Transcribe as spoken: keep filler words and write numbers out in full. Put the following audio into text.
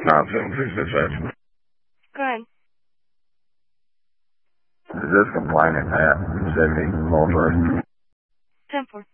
nine seven six dispatch. Go ahead. Is this complaining at seventy Mulberry? ten four.